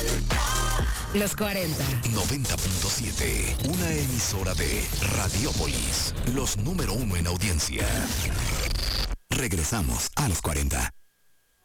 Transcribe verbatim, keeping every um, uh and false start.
Los cuarenta. noventa punto siete. Una emisora de Radiópolis. Los número uno en audiencia. Regresamos a los cuarenta.